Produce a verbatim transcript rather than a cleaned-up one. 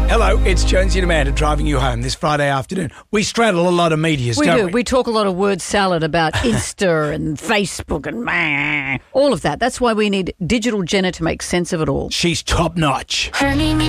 Hello, it's Jonesy and Amanda driving you home this Friday afternoon. We straddle a lot of medias, We don't do. we? We talk a lot of word salad about Insta and Facebook and meh, all of that. That's why we need Digital Jenna to make sense of it all. She's top notch.